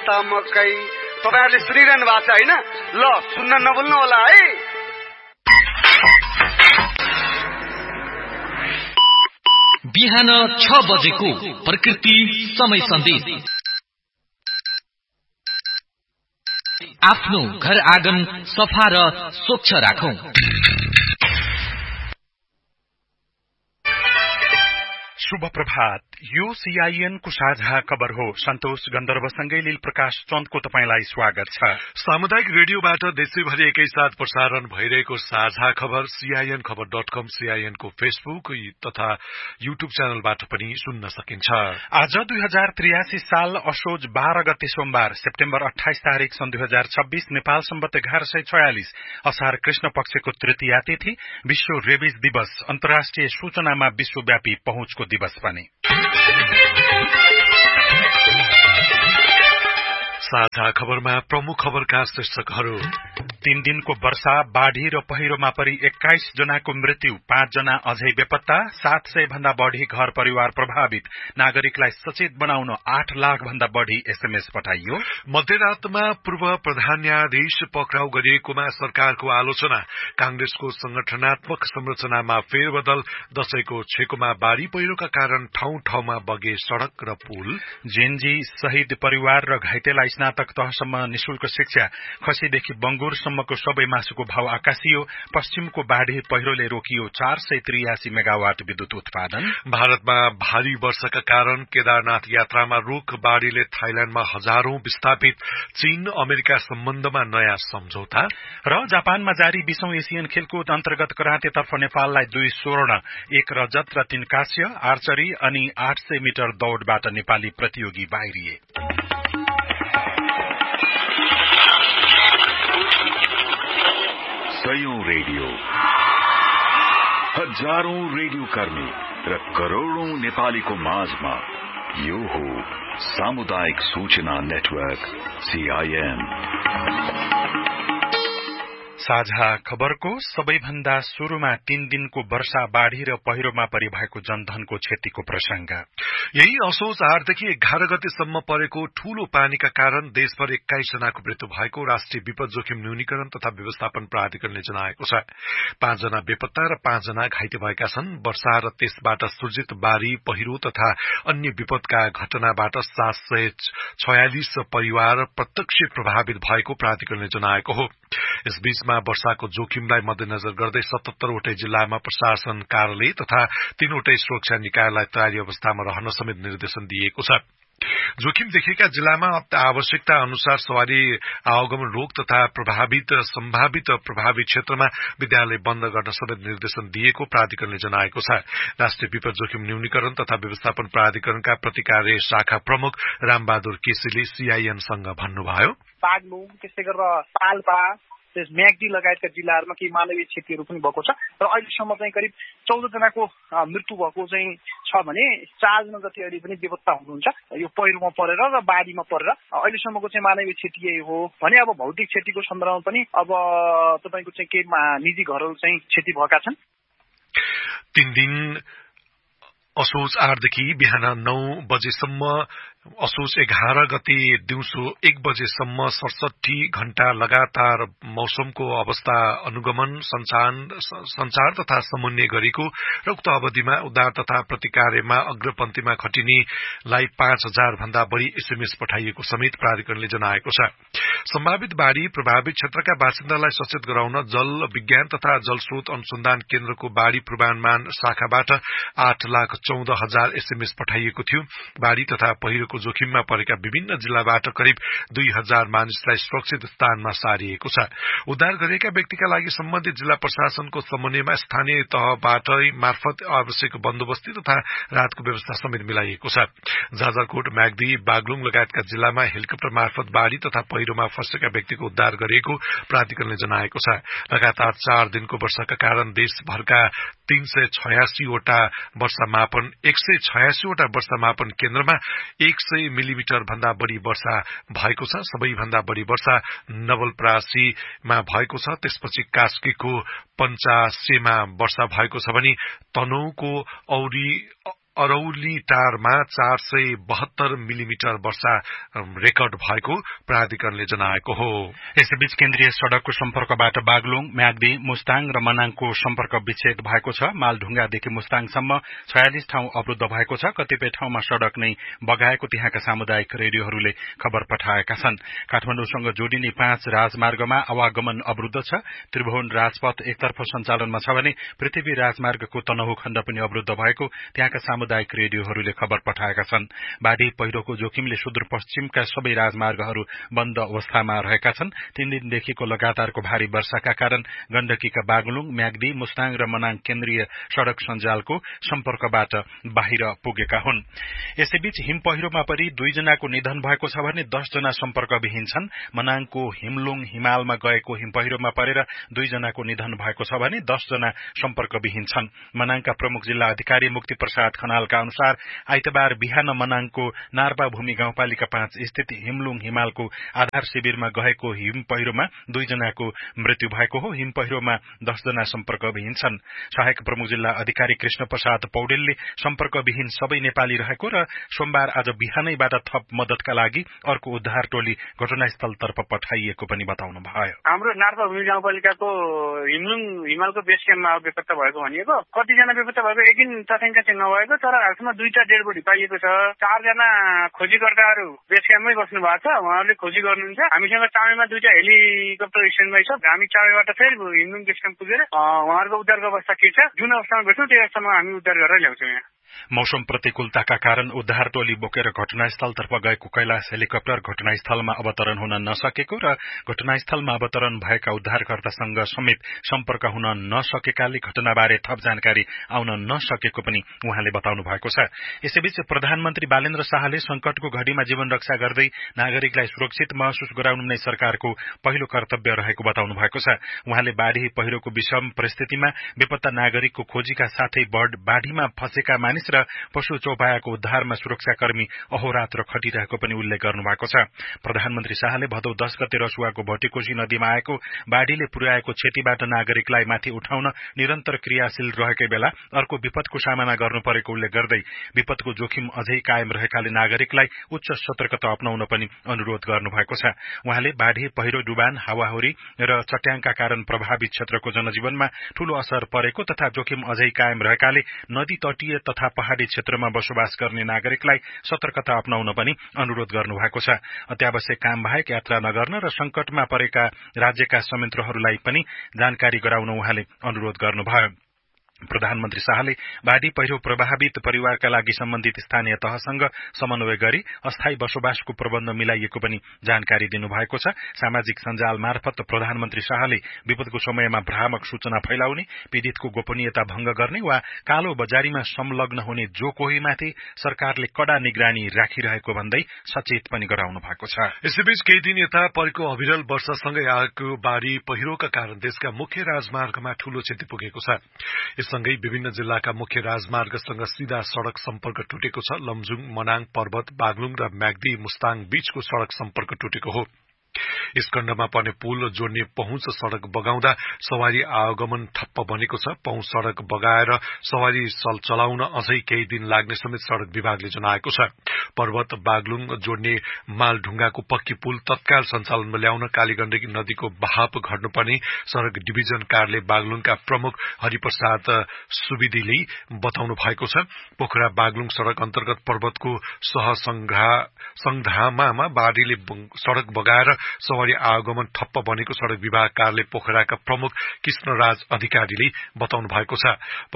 त मकै। तपाईहरुले सुनिरहनु भएको छ हैन? ल सुन्न नभुल्नु होला है। बिहान 6 बजेको प्रकृति समय सन्देश। आफ्नो घर आँगन सफा र स्वच्छ राखौं। शुभ प्रभात। यो सीआईएन को साझा खबर हो। सन्तोष गन्धर्वसँगै लील प्रकाश चन्दको तपाईलाई स्वागत छ। सामुदायिक रेडियोबाट देशैभरि एकैसाथ प्रसारण भइरहेको साझा खबर सीआईएन खबर.com, सीआईएन को फेसबुक तथा युट्युब च्यानलबाट पनि सुन्न सकिन्छ। आज 2083 साल असोज 12 गते सोमबार, सेप्टेम्बर 28 तारिक सन् 2026, नेपाल सम्बत 1146, असार कृष्ण पक्षको तृतीया तिथि, विश्व रेबिज दिवस, अन्तर्राष्ट्रिय सूचनामा विश्वव्यापी पहुँचको दिवस पनि। साझा खबरमा प्रमुख खबरका शीर्षकहरू। 3 दिनको वर्षा, बाढ़ी र पहिरोमा परि 21 जनाको मृत्यु, 5 जना अझै बेपत्ता, 700 भन्दा बढ़ी घर परिवार प्रभावित, नागरिकलाई सचेत बनाउन 8 लाख भन्दा बढ़ी एसएमएस पठाइयो। मध्यरातमा पूर्व प्रधान न्यायाधीश पक्राउ गरिएकोमा सरकारको आलोचना, कांग्रेसको संगठनात्मक संरचनामा फेरबदल, दशैंको छेकोमा बाढ़ी पहिरोका कारण ठाउँ ठाउँमा बगे सड़क र पुल, जेनजी शहीद परिवार र घाइतेलाई स्नातक तहसम्म निशुल्क शिक्षा, खसीदेखि बंगुरसम्मको सबै मासुको भाव आकाशियो, पश्चिमको बाढ़ी पहिरोले रोकियो 483 मेगावाट विद्युत उत्पादन। भारतमा भारी वर्षाका कारण केदारनाथ यात्रामा रोक, बाढ़ीले थाइल्याण्डमा हजारौं विस्थापित, चीन अमेरिका सम्बन्धमा नयाँ सम्झौता र जापानमा जारी 20औं एशियन खेलकुद अन्तर्गत करातेतर्फ नेपाललाई 2 स्वर्ण, 1 रजत र 3 कांस्य, आर्चरी अनि 800 मिटर दौड़बाट नेपाली प्रतियोगी बाहिरिए। सयौं रेडियो, हजारौं रेडियो कर्मी र करोड़ौं नेपालीको माझमा यो हो सामुदायिक सूचना नेटवर्क सीआईएन। साझा खबरको सबैभन्दा सुरुमा 3 दिनको वर्षा, बाढ़ी र पहिरोमा परि भएको जनधनको क्षतिको प्रसंग। यही असोज 8देखि 11 गतेसम्म परेको ठूलो पानीका कारण देशभर 21 जनाको मृत्यु भएको राष्ट्रिय विपद जोखिम न्यूनीकरण तथा व्यवस्थापन प्राधिकरणले जनाएको छ। 5 जना बेपत्ता र 5 जना घाइते भएका छन्। वर्षा र त्यसबाट सृजित बाढ़ी, पहिरो तथा अन्य विपदका घटनाबाट 746 परिवार प्रत्यक्ष प्रभावित भएको प्राधिकरणले जनाएको हो। यसबीचमा वर्षाको जोखिमलाई मध्यनजर गर्दै 77 वटै जिल्लामा प्रशासन कार्यालय तथा 3 वटै सुरक्षा निकायलाई तयारी अवस्थामा रहन समेत निर्देशन दिएको छ। जोखिम देखिएका जिल्लामा आवश्यकता अनुसार सवारी आवागमन रोक तथा सम्भावित प्रभावित क्षेत्रमा विद्यालय बन्द गर्न समेत निर्देशन दिएको प्राधिकरणले जनाएको छ। राष्ट्रिय विपद जोखिम न्यूनीकरण तथा व्यवस्थापन प्राधिकरणका प्रतिकार्य शाखा प्रमुख रामबहादुर केसीले सीआईएनसँग भन्नुभयो, बागलुङ, त्यस्तै गरेर पाल्पा, म्याग्दी लगायतका जिल्लाहरूमा केही मानवीय क्षतिहरू पनि भएको छ र अहिलेसम्म चाहिँ करिब 14 जनाको मृत्यु भएको चाहिँ छ भने 4 जना जति अहिले पनि बेपत्ता हुनुहुन्छ। यो पहिरोमा परेर र बाढीमा परेर अहिलेसम्मको चाहिँ मानवीय क्षति यही हो भने अब भौतिक क्षतिको सन्दर्भमा पनि अब तपाईको चाहिँ केही निजी घरहरू चाहिँ क्षति भएका छन्। 3 दिन असोज 8देखि बिहान 9 बजेसम्म, असोज 11 गते दिउँसो 1 बजेसम्म 67 घण्टा लगातार मौसमको अवस्था अनुगमन, संचार तथा समन्वय गरेको र उक्त अवधिमा उद्धार तथा प्रतिकार्यमा अग्रपन्थीमा खटिनेलाई 5000 भन्दा बढ़ी एसएमएस पठाइएको समेत प्राधिकरणले जनाएको छ। सम्भावित बाढ़ी प्रभावित क्षेत्रका बासिन्दालाई सचेत गराउन जल विज्ञान तथा जलस्रोत अनुसन्धान केन्द्रको बाढ़ी पूर्वानुमान शाखाबाट 8,14,000 एसएमएस पठाइएको थियो। बाढ़ी तथा पहिरोको जोखिममा परेका विभिन्न जिल्लाबाट करिब 2000 मानिसलाई सुरक्षित स्थानमा सारिएको छ। उद्धार गरिएका व्यक्तिका लागि सम्बन्धित जिल्ला प्रशासनको समन्वयमा स्थानीय तहबाट मार्फत आवश्यक बन्दोबस्ती तथा राहतको व्यवस्था समेत मिलाइएको छ। जाजरकोट, म्याग्दी, बागलुङ लगायतका जिल्लामा हेलिकप्टर मार्फत बाढ़ी तथा पहिरोमा फँसेका व्यक्तिको उद्धार गरिएको प्राधिकरणले जनाएको छ। लगातार 4 दिनको वर्षाका कारण देशभरका 186 वटा वर्षा मापन केन्द्रमा 100 मिलिमिटर भन्दा बढ़ी वर्षा भएको छ। सबैभन्दा बढ़ी वर्षा नवलपरासीमा भएको छ। त्यसपछि कास्कीको 85 मा वर्षा भएको छ भने तनहुको अरौली टारमा 472 मिलिमिटर वर्षा रेकर्ड भएको प्राधिकरणले जनाएको हो। यसैबीच केन्द्रीय सड़कको सम्पर्कबाट बागलुङ, म्याग्दी, मुस्ताङ र मनाङको सम्पर्क विच्छेद भएको छ। मालढुङ्गादेखि मुस्ताङसम्म 46 ठाउँ अवरुद्ध भएको छ। कतिपय ठाउँमा सड़क नै बगाएको त्यहाँका सामुदायिक रेडियोहरूले खबर पठाएका छन्। काठमाडौँसँग जोडिने 5 राजमार्गमा आवागमन अवरुद्ध छ। त्रिभुवन राजपथ एकतर्फ सञ्चालनमा छ भने पृथ्वी राजमार्गको तनहु खण्ड पनि अवरुद्ध भएको त्यहाँका सामुदायिक रेडियोहरूले खबर पठाएका छन्। बाढ़ी पहिरोको जोखिमले सुदूरपश्चिमका सबै राजमार्गहरू बन्द अवस्थामा रहेका छन्। 3 दिनदेखिको लगातारको भारी वर्षाका कारण गण्डकीका बागलुङ, म्याग्दी, मुस्ताङ र मनाङ केन्द्रीय सड़क सञ्जालको सम्पर्कबाट बाहिर पुगेका हुन्। यसैबीच हिम पहिरोमा परि 2 जनाको निधन भएको छ भने 10 जना सम्पर्कविहीन छन्। मनाङको हिमलुङ हिमालमा गएको हिम पहिरोमा परेर 2 जनाको निधन भएको छ भने 10 जना सम्पर्कविहीन छन्। मनाङका प्रमुख जिल्ला अधिकारी मुक्ति प्रसाद खनालका अनुसार आइतबार बिहान मनाङको नार्पा भूमि गाउँपालिका 5 स्थित हिमलुङ हिमालको आधार शिविरमा गएको हिम पहिरोमा 2 जनाको मृत्यु भएको हो। हिम पहिरोमा 10 जना सम्पर्कविहीन छन्। सहायक प्रमुख जिल्ला अधिकारी कृष्ण प्रसाद पौडेलले सम्पर्कविहीन सबै नेपाली रहेको र सोमबार आज बिहानैबाट थप मद्दतका लागि अर्को उद्धार टोली घटनास्थलतर्फ पठाइएको पनि बताउनु भयो। हाम्रो नार्पा भूमि गाउँपालिकाको हिमलुङ हिमालको बेस क्याम्पमा बेपत्ता भएको भनिएको। कतिजना बेपत्ता भएको एकिन तथ्याङ्क चाहिँ नभएको, तर हालसम्म 2टा डेड बडी पाइएको छ। 4 जना खोजीकर्ताहरू बेस क्याम्पमै बस्नु भएको छ। उहाँहरूले खोजी गर्नुहुन्छ। हामीसँग चामेमा 2टा हेलिकप्टर स्ट्यान्डबाई छ। हामी चामेबाट फेरि हिमलुङ बेस क्याम्प पुगेर उहाँहरूको उद्धारको अवस्था के छ, जुन अवस्थामा भेट्छौँ त्यो अवस्थामा हामी उद्धार गरेर ल्याउँछौँ। यहाँ मौसम प्रतिकूलताका कारण उद्धार टोली बोकेर घटनास्थलतर्फ गएको कैलाश हेलिकप्टर घटनास्थलमा अवतरण हुन नसकेको र घटनास्थलमा अवतरण भएका उद्धारकर्तासँग समेत सम्पर्क हुन नसकेकाले घटनाबारे थप जानकारी आउन नसकेको पनि उहाँले बताउनु भएको छ। यसैबीच प्रधानमन्त्री बालेन्द्र शाहले संकटको घडीमा जीवन रक्षा गर्दै नागरिकलाई सुरक्षित महसुस गराउनु नै सरकारको पहिलो कर्तव्य रहेको बताउनु भएको छ। उहाँले बाढ़ी पहिरोको विषम परिस्थितिमा बेपत्ता नागरिकको खोजीका साथै बाढ़ीमा फँसेका मानिस र पशु चौपायाको उद्धारमा सुरक्षाकर्मी अहोरात्र खटिरहेको पनि उल्लेख गर्नुभएको छ। प्रधानमन्त्री शाहले भदौ 10 गते रसुवाको भटिकोशी नदीमा आएको बाढ़ीले पुर्याएको क्षतिबाट नागरिकलाई माथि उठाउन निरन्तर क्रियाशील रहेकै बेला अर्को विपदको सामना गर्नु परेको उल्लेख गर्दै विपदको जोखिम अझै कायम रहेकाले नागरिकलाई उच्च सतर्कता अपनाउन पनि अनुरोध गर्नुभएको छ। उहाँले बाढ़ी पहिरो, डुबान, हावाहुरी र चट्याङका कारण प्रभावित क्षेत्रको जनजीवनमा ठूलो असर परेको तथा जोखिम अझै कायम रहेकाले नदी तटीय तथा पहाड़ी क्षेत्रमा बसोबास गर्ने नागरिकलाई सतर्कता अपनाउन पनि अनुरोध गर्नुभएको छ। अत्यावश्यक काम बाहेक यात्रा नगर्न र संकटमा परेका राज्यका संयन्त्रहरूलाई पनि जानकारी गराउन उहाँले अनुरोध गर्नुभयो। प्रधानमन्त्री शाहले बाढ़ी पहिरो प्रभावित परिवारका लागि सम्बन्धित स्थानीय तहसँग समन्वय गरी अस्थायी बसोबासको प्रबन्ध मिलाइएको पनि जानकारी दिनुभएको छ। सामाजिक सञ्जाल मार्फत प्रधानमन्त्री शाहले विपदको समयमा भ्रामक सूचना फैलाउने, पीड़ितको गोपनीयता भंग गर्ने वा कालो बजारीमा संलग्न हुने जो कोहीमाथि सरकारले कड़ा निगरानी राखिरहेको भन्दै सचेत पनि गराउनु भएको छ। यसैबीच केही दिन यता परेको अविरल वर्षासँगै आएको बाढ़ी पहिरोका कारण देशका मुख्य राजमार्गमा ठूलो क्षति पुगेको छ। सँगै विभिन्न जिल्लाका मुख्य राजमार्गसँग सीधा सड़क सम्पर्क टुटेको छ। लमजुङ, मनाङ, पर्वत, बागलुङ र म्याग्दी मुस्ताङ बीचको सड़क सम्पर्क टुटेको हो। यस खण्डमा पर्ने पुल जोड्ने पहुँच सड़क बगाउँदा सवारी आवागमन ठप्प बनेको छ। पहुँच सड़क बगाएर सवारी चलाउन अझै केही दिन लाग्ने समेत सड़क विभागले जनाएको छ। पर्वत बागलुङ जोड्ने मालढुङ्गाको पक्की पुल तत्काल सञ्चालनमा ल्याउन कालीगण्डकी नदीको बहाव घट्नुपर्ने सड़क डिभिजन कार्यालय बागलुङका प्रमुख हरिप्रसाद सुविदीले बताउनु भएको छ। पोखरा बागलुङ सड़क अन्तर्गत पर्वतको सहसंघधाममा बाढ़ीले सड़क बगाएर सवारी आवागमन ठप्प बनेको सड़क विभाग कार्यालय पोखराका प्रमुख कृष्णराज अधिकारीले बताउनु भएको छ।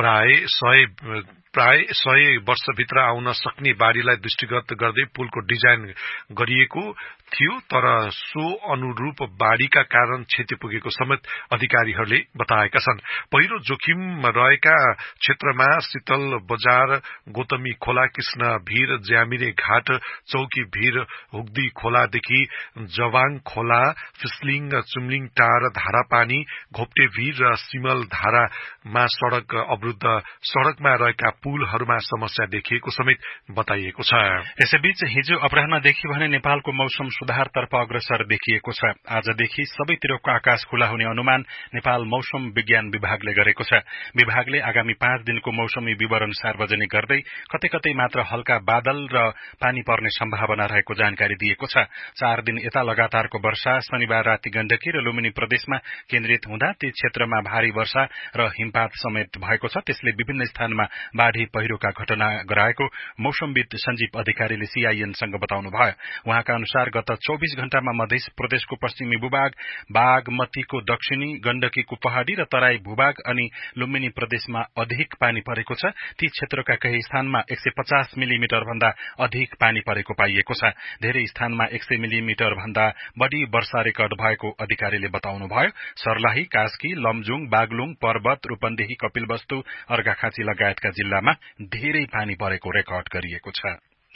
प्राय 100 वर्षभित्र आउन सक्ने बाढ़ीलाई दृष्टिगत गर्दै पुलको डिजाइन गरिएको थियो, तर सो अनुरूप बाढ़ीका कारण क्षति पुगेको समेत अधिकारीहरूले बताएका छन्। पहिरो जोखिम रहेका क्षेत्रमा शीतल बजार, गोतमी खोला, कृष्ण भीर, ज्यामिरे घाट, चौकी भीर, हुग्दी खोलादेखि जवाङ खोला, फिस्लिङ, चुम्लिङ टार, धारापानी, घोप्टे भीर र सिमल धारामा सड़क अवरुद्ध। सड़कमा रहेका पुलहरूमा समस्या देखिएको समेत बताइएको छ। यसैबीच हिजो अपराह्नदेखि भने नेपालको मौसम सुधारतर्फ अग्रसर देखिएको छ। आजदेखि सबैतिरको आकाश खुला हुने अनुमान नेपाल मौसम विज्ञान विभागले गरेको छ। विभागले आगामी 5 दिनको मौसमी विवरण सार्वजनिक गर्दै कतै कतै मात्र हल्का बादल र पानी पर्ने सम्भावना रहेको जानकारी दिएको छ। 4 दिन यता लगातारको वर्षा शनिबार राति गण्डकी र लुम्बिनी प्रदेशमा केन्द्रित हुँदा ती क्षेत्रमा भारी वर्षा र हिमपात समेत भएको छ। त्यसले विभिन्न स्थानमा बाढ़ी पहिरोका घटना गराएको मौसमविद सञ्जीव अधिकारीले सीआईएनसँग बताउनुभयो। उहाँका अनुसार गत 24 घण्टामा मध्य प्रदेशको पश्चिमी भूभाग, बागमतीको दक्षिणी, गण्डकीको पहाड़ी र तराई भूभाग अनि लुम्बिनी प्रदेशमा अधिक पानी परेको छ। ती क्षेत्रका केही स्थानमा 150 मिलिमिटर भन्दा अधिक पानी परेको पाइएको छ। धेरै स्थानमा 100 मिलिमिटर भन्दा बढ़ी वर्षा रेकर्ड भएको अधिकारीले बताउनुभयो। सर्लाही, कास्की, लमजुङ, बागलुङ, पर्वत, रूपन्देही, कपिलवस्तु, अर्घाखाँची लगायतका जिल्लामा धेरै पानी परेको रेकर्ड गरिएको छ।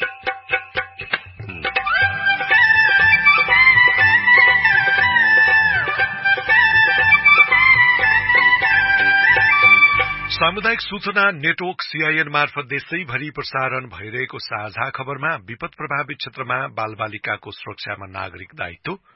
सामुदायिक सूचना नेटवर्क सीआईएन मार्फत देशैभरि प्रसारण भइरहेको साझा खबरमा विपद प्रभावित क्षेत्रमा बालबालिकाको सुरक्षामा नागरिक दायित्व